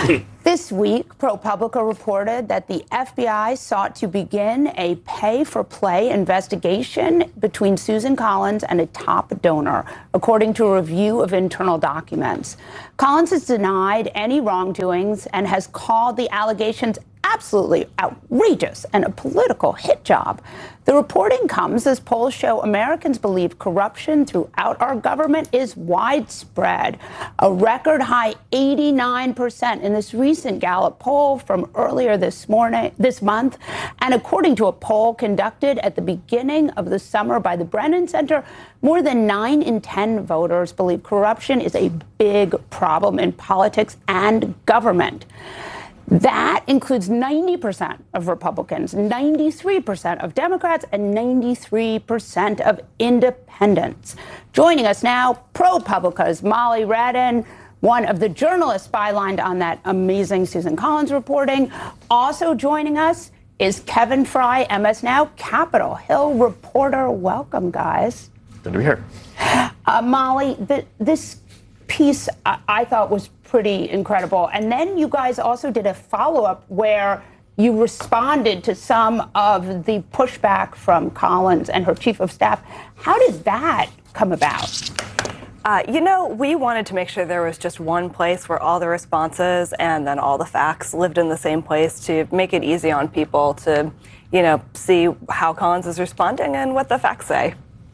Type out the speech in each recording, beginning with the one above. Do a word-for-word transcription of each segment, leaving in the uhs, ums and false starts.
This week, ProPublica reported that the F B I sought to begin a pay-for-play investigation between Susan Collins and a top donor, according to a review of internal documents. Collins has denied any wrongdoings and has called the allegations absolutely outrageous and a political hit job. The reporting comes as polls show Americans believe corruption throughout our government is widespread. A record high eighty-nine percent in this recent Gallup poll from earlier this morning, this month. And according to a poll conducted at the beginning of the summer by the Brennan Center, more than nine in ten voters believe corruption is a big problem in politics and government. That includes ninety percent of Republicans, ninety-three percent of Democrats, and ninety-three percent of independents. Joining us now, ProPublica's Molly Radin, one of the journalists bylined on that amazing Susan Collins reporting. Also joining us is Kevin Fry, M S Now Capitol Hill reporter. Welcome, guys. Good to be here. Uh, Molly, the, this piece I, I thought was pretty incredible. And then you guys also did a follow-up where you responded to some of the pushback from Collins and her chief of staff. How did that come about? Uh, you know, we wanted to make sure there was just one place where all the responses and then all the facts lived in the same place to make it easy on people to, you know, see how Collins is responding and what the facts say.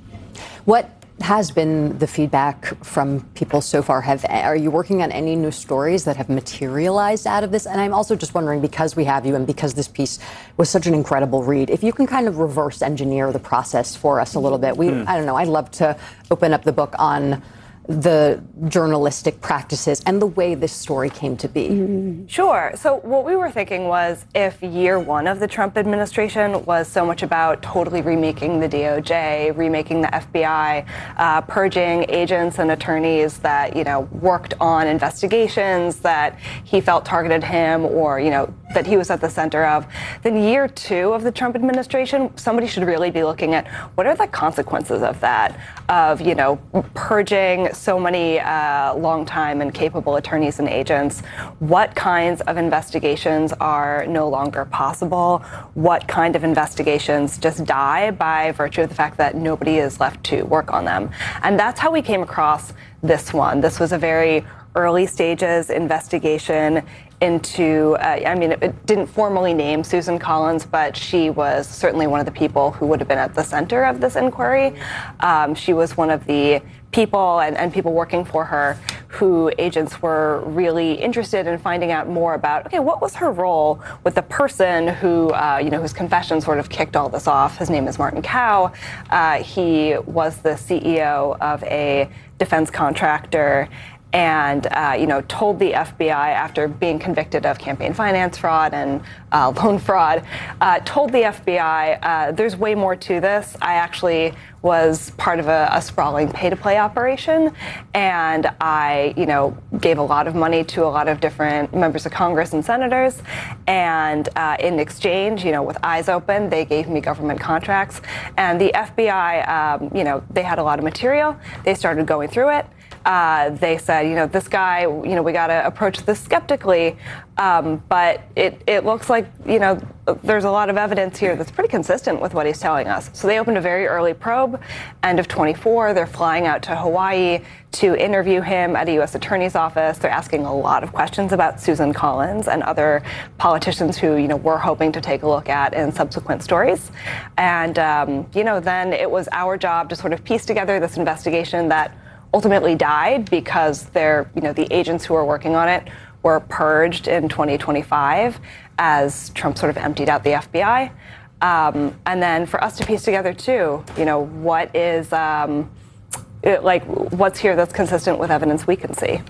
What has been the feedback from people so far? Have are you working on any new stories that have materialized out of this? And I'm also just wondering, because we have you and because this piece was such an incredible read, if you can kind of reverse engineer the process for us a little bit. We, mm. I don't know, I'd love to open up the book on the journalistic practices and the way this story came to be. Sure. So what we were thinking was, if year one of the Trump administration was so much about totally remaking the D O J, remaking the F B I, uh, purging agents and attorneys that, you know, worked on investigations that he felt targeted him or, you know, that he was at the center of, then year two of the Trump administration, somebody should really be looking at what are the consequences of that, of, you know, purging so many uh, longtime and capable attorneys and agents. What kinds of investigations are no longer possible? What kind of investigations just die by virtue of the fact that nobody is left to work on them? And that's how we came across this one. This was a very early stages investigation into, uh, I mean, it, it didn't formally name Susan Collins, but she was certainly one of the people who would have been at the center of this inquiry. Um, she was one of the people and, and people working for her who agents were really interested in finding out more about, okay, what was her role with the person who, uh, you know, whose confession sort of kicked all this off. His name is Martin Cow. Uh, he was the C E O of a defense contractor and, uh, you know, told the F B I, after being convicted of campaign finance fraud and uh, loan fraud, uh, told the F B I, uh, there's way more to this. I actually was part of a, a sprawling pay-to-play operation, and I, you know, gave a lot of money to a lot of different members of Congress and senators, and uh, in exchange, you know, with eyes open, they gave me government contracts, and the F B I, um, you know, they had a lot of material. They started going through it. Uh, they said, you know, this guy, you know, we got to approach this skeptically. Um, but it, it looks like, you know, there's a lot of evidence here that's pretty consistent with what he's telling us. So they opened a very early probe. End of twenty-four, they're flying out to Hawaii to interview him at a U S attorney's office. They're asking a lot of questions about Susan Collins and other politicians who, you know, we're hoping to take a look at in subsequent stories. And, um, you know, then it was our job to sort of piece together this investigation that ultimately died because they're, you know, the agents who were working on it were purged in twenty twenty-five as Trump sort of emptied out the F B I. Um, and then for us to piece together, too, you know, what is, um, it, like, what's here that's consistent with evidence we can see?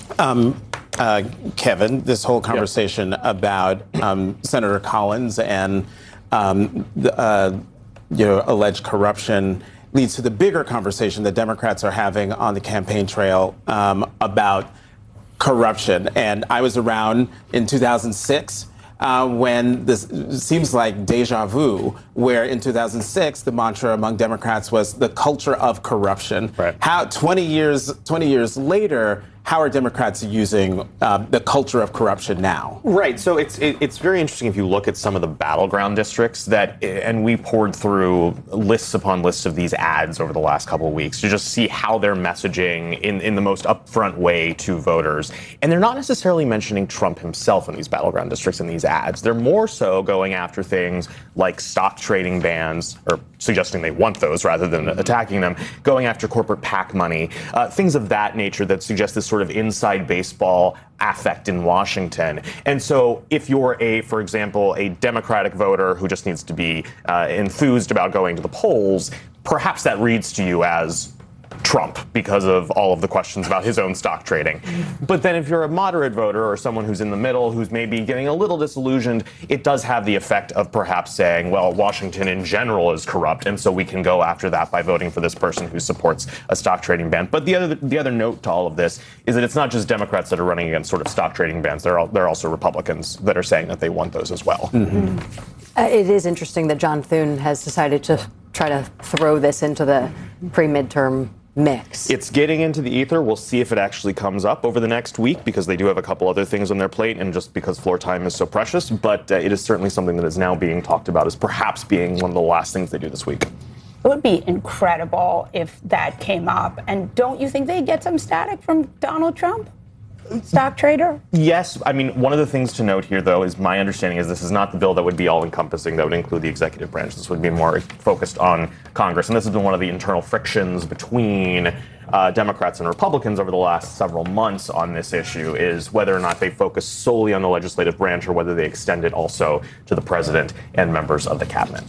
Um, uh, Kevin, this whole conversation yep. about um, Senator Collins and, um, the, uh, you know, alleged corruption leads to the bigger conversation that Democrats are having on the campaign trail um, about corruption. And I was around in two thousand six uh, when this seems like deja vu, where in two thousand six, the mantra among Democrats was the culture of corruption. Right. How twenty years, twenty years later, how are Democrats using uh, the culture of corruption now? Right. So it's it, it's very interesting if you look at some of the battleground districts that, and we poured through lists upon lists of these ads over the last couple of weeks to just see how they're messaging in, in the most upfront way to voters. And they're not necessarily mentioning Trump himself in these battleground districts in these ads. They're more so going after things like stock trading bans, or suggesting they want those rather than mm-hmm. attacking them, going after corporate PAC money, uh, things of that nature that suggest this sort of inside baseball affect in Washington. And so if you're a, for example, a Democratic voter who just needs to be uh, enthused about going to the polls, perhaps that reads to you as Trump because of all of the questions about his own stock trading. But then if you're a moderate voter or someone who's in the middle, who's maybe getting a little disillusioned, it does have the effect of perhaps saying, well, Washington in general is corrupt, and so we can go after that by voting for this person who supports a stock trading ban. But the other the other note to all of this is that it's not just Democrats that are running against sort of stock trading bans. There are, there are also Republicans that are saying that they want those as well. Mm-hmm. Uh, it is interesting that John Thune has decided to try to throw this into the pre-midterm mix. It's getting into the ether. We'll see if it actually comes up over the next week, because they do have a couple other things on their plate, and just because floor time is so precious. But uh, it is certainly something that is now being talked about as perhaps being one of the last things they do this week. It would be incredible if that came up. And don't you think they'd get some static from Donald Trump? Stock trader? Yes. I mean, one of the things to note here, though, is my understanding is this is not the bill that would be all-encompassing, that would include the executive branch. This would be more focused on Congress. And this has been one of the internal frictions between uh, Democrats and Republicans over the last several months on this issue, is whether or not they focus solely on the legislative branch or whether they extend it also to the president and members of the cabinet.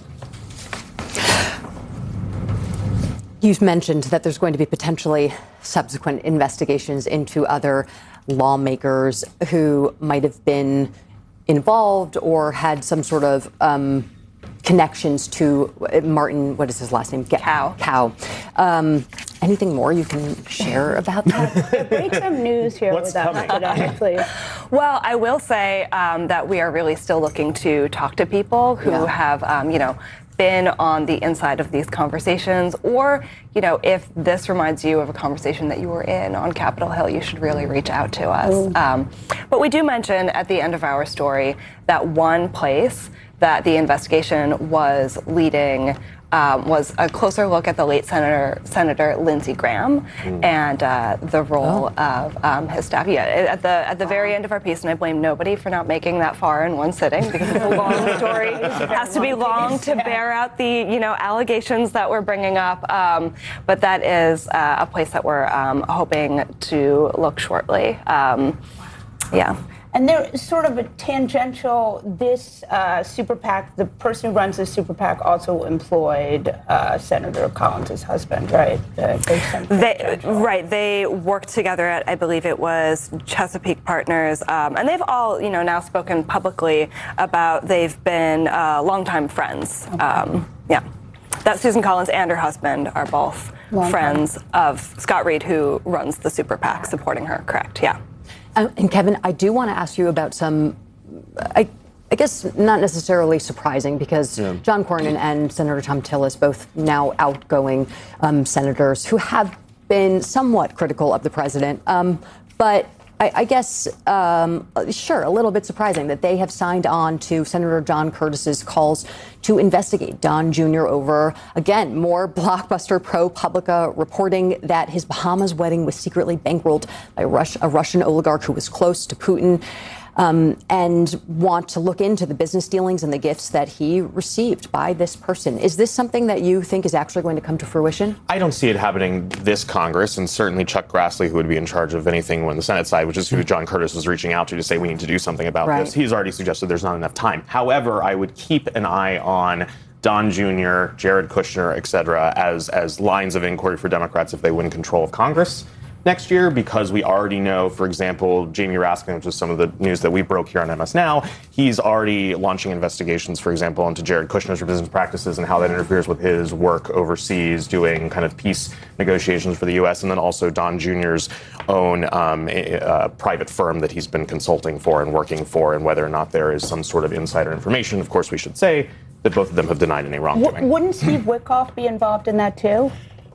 You've mentioned that there's going to be potentially subsequent investigations into other lawmakers who might have been involved or had some sort of um, connections to Martin, what is his last name? Cow. Cow. Um, anything more you can share about that? Break some news here What's with us coming? today, please. Well, I will say um, that we are really still looking to talk to people who Yeah. have, um, you know, been on the inside of these conversations, or, you know, if this reminds you of a conversation that you were in on Capitol Hill, you should really reach out to us. Um, but we do mention at the end of our story that one place that the investigation was leading um, was a closer look at the late Senator Senator Lindsey Graham mm. and uh, the role oh. of um, his staff. Yeah, at the at the very end of our piece, and I blame nobody for not making that far in one sitting, because it's a long story. It has to be long to bear out the you know allegations that we're bringing up. Um, but that is uh, a place that we're um, hoping to look shortly. Um, yeah. And there is sort of a tangential, this uh, super PAC, the person who runs this super PAC also employed uh, Senator Collins' husband, right? The, they, right. They worked together at, I believe it was Chesapeake Partners. Um, and they've all, you know, now spoken publicly about they've been uh, longtime friends. Okay. Um, yeah. That Susan Collins and her husband are both Long friends time. of Scott Reed, who runs the super PAC supporting her, correct? Yeah. Um, and Kevin, I do want to ask you about some, I, I guess not necessarily surprising, because yeah. John Cornyn and Senator Thom Tillis, both now outgoing um, senators who have been somewhat critical of the president, um, but I, I guess, um, sure, a little bit surprising that they have signed on to Senator John Curtis's calls to investigate Don Junior over, again, more blockbuster ProPublica reporting that his Bahamas wedding was secretly bankrolled by a, Rus- a Russian oligarch who was close to Putin, um, and want to look into the business dealings and the gifts that he received by this person. Is this something that you think is actually going to come to fruition? I don't see it happening this Congress, and certainly Chuck Grassley, who would be in charge of anything on the Senate side, which is who John Curtis was reaching out to to say we need to do something about right. this. He's already suggested there's not enough time. However, I would keep an eye on Don Junior, Jared Kushner, et cetera, as, as lines of inquiry for Democrats if they win control of Congress next year, because we already know, for example, Jamie Raskin, which is some of the news that we broke here on M S Now, he's already launching investigations, for example, into Jared Kushner's business practices and how that interferes with his work overseas, doing kind of peace negotiations for the U S, and then also Don Junior's own um, a, a private firm that he's been consulting for and working for, and whether or not there is some sort of insider information. Of course, we should say that both of them have denied any wrongdoing. W- wouldn't Steve Witkoff be involved in that too?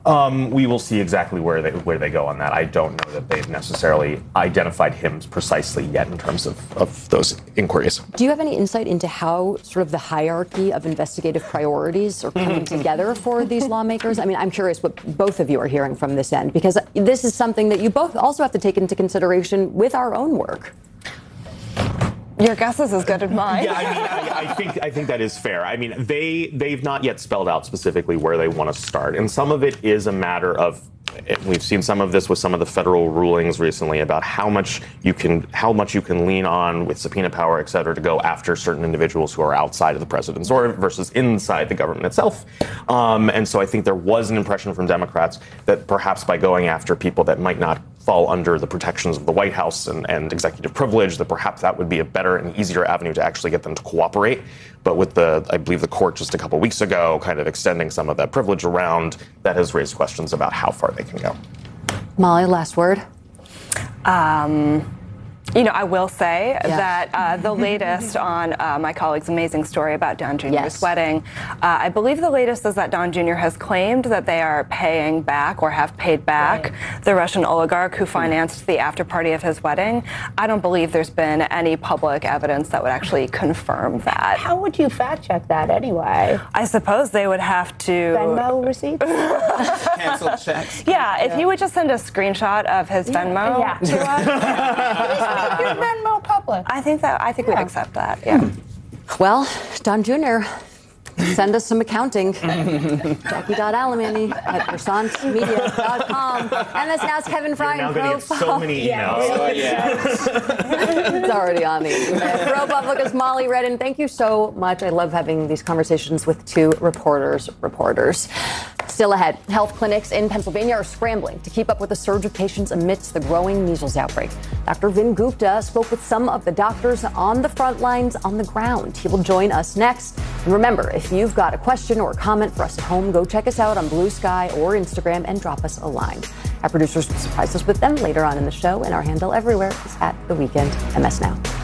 Um, we will see exactly where they where they go on that. I don't know that they've necessarily identified him precisely yet in terms of, of those inquiries. Do you have any insight into how sort of the hierarchy of investigative priorities are coming together for these lawmakers? I mean, I'm curious what both of you are hearing from this end, because this is something that you both also have to take into consideration with our own work. Your guess is as good as mine. Yeah, I mean, I, I think I think that is fair. I mean, they they've not yet spelled out specifically where they want to start, and some of it is a matter of. We've seen some of this with some of the federal rulings recently about how much you can how much you can lean on with subpoena power, et cetera, to go after certain individuals who are outside of the president's order versus inside the government itself. Um, and so I think there was an impression from Democrats that perhaps by going after people that might not fall under the protections of the White House and, and executive privilege, that perhaps that would be a better and easier avenue to actually get them to cooperate. But with the, I believe the court just a couple weeks ago kind of extending some of that privilege around, that has raised questions about how far they can go. Molly, last word. Um, you know, I will say Yeah. that uh, the latest on uh, my colleague's amazing story about Don Junior's Yes. wedding, uh, I believe the latest is that Don Junior has claimed that they are paying back or have paid back right. the Russian oligarch who financed the after party of his wedding. I don't believe there's been any public evidence that would actually confirm that. How would you fact check that anyway? I suppose they would have to Venmo receipts? Cancel checks. Yeah, if you would just send a screenshot of his Venmo Yeah. to us. Your Venmo public. I think that I think Yeah. we'd accept that. Yeah. Well, Don Junior, send us some accounting. Jackie dot Alamany at croissant media dot com. And this now's Kevin Fry Now and that he has so Pro many Yeah. emails. Oh, yeah. It's already on the internet. ProPublica's Molly Redden, thank you so much. I love having these conversations with two reporters, reporters. Still ahead, health clinics in Pennsylvania are scrambling to keep up with the surge of patients amidst the growing measles outbreak. Doctor Vin Gupta spoke with some of the doctors on the front lines on the ground. He will join us next. And remember, if you've got a question or a comment for us at home, go check us out on Blue Sky or Instagram and drop us a line. Our producers will surprise us with them later on in the show, and our handle everywhere is at The Weekend M S Now.